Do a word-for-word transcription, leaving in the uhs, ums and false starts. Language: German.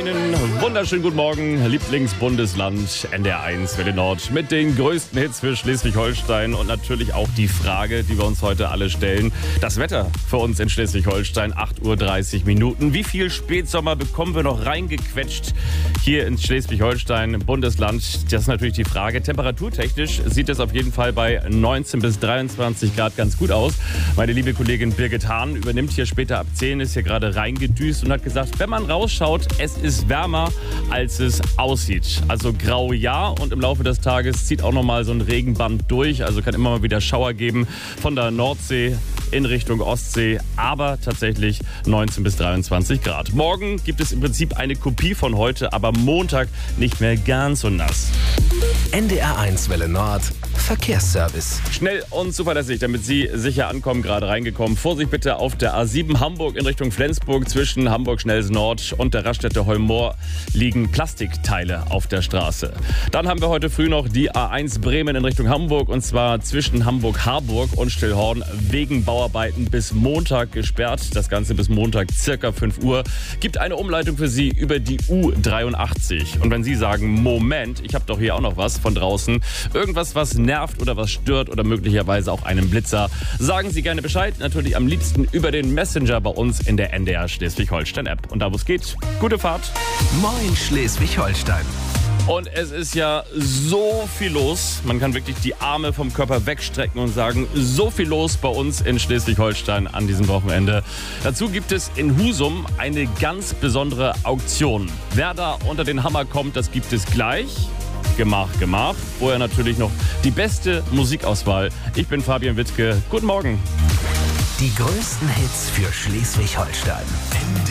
Einen wunderschönen guten Morgen, Lieblingsbundesland N D R eins Welle Nord mit den größten Hits für Schleswig-Holstein und natürlich auch die Frage, die wir uns heute alle stellen. Das Wetter für uns in Schleswig-Holstein, acht Uhr dreißig Minuten. Wie viel Spätsommer bekommen wir noch reingequetscht hier in Schleswig-Holstein, Bundesland? Das ist natürlich die Frage. Temperaturtechnisch sieht es auf jeden Fall bei neunzehn bis dreiundzwanzig Grad ganz gut aus. Meine liebe Kollegin Birgit Hahn übernimmt hier später ab zehn, ist hier gerade reingedüst und hat gesagt, wenn man rausschaut, es ist wärmer, als es aussieht. Also grau ja, und im Laufe des Tages zieht auch nochmal so ein Regenband durch. Also kann immer mal wieder Schauer geben von der Nordsee in Richtung Ostsee, aber tatsächlich neunzehn bis dreiundzwanzig Grad. Morgen gibt es im Prinzip eine Kopie von heute, aber Montag nicht mehr ganz so nass. N D R eins Welle Nord Verkehrsservice. Schnell und zuverlässig, damit Sie sicher ankommen, gerade reingekommen. Vorsicht bitte auf der A sieben Hamburg in Richtung Flensburg. Zwischen Hamburg-Schnelsen Nord und der Raststätte Heumoor liegen Plastikteile auf der Straße. Dann haben wir heute früh noch die A eins Bremen in Richtung Hamburg, und zwar zwischen Hamburg-Harburg und Stillhorn wegen Bauarbeiten bis Montag gesperrt. Das Ganze bis Montag circa fünf Uhr. Gibt eine Umleitung für Sie über die U dreiundachtzig. Und wenn Sie sagen, Moment, ich habe doch hier auch noch was von draußen, irgendwas, was nervt oder was stört oder möglicherweise auch einen Blitzer, sagen Sie gerne Bescheid. Natürlich am liebsten über den Messenger bei uns in der N D R Schleswig-Holstein-App. Und da, wo es geht, gute Fahrt. Moin Schleswig-Holstein. Und es ist ja so viel los. Man kann wirklich die Arme vom Körper wegstrecken und sagen, so viel los bei uns in Schleswig-Holstein an diesem Wochenende. Dazu gibt es in Husum eine ganz besondere Auktion. Wer da unter den Hammer kommt, das gibt es gleich. Gemach, Gemach. Vorher natürlich noch die beste Musikauswahl. Ich bin Fabian Wittke. Guten Morgen. Die größten Hits für Schleswig-Holstein.